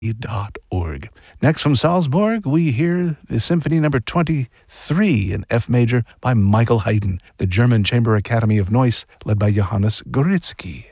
www.symphony.org. Next from Salzburg, we hear the Symphony Number 23 in F major by Michael Haydn, the German Chamber Academy of Neuss, led by Johannes Gorizki.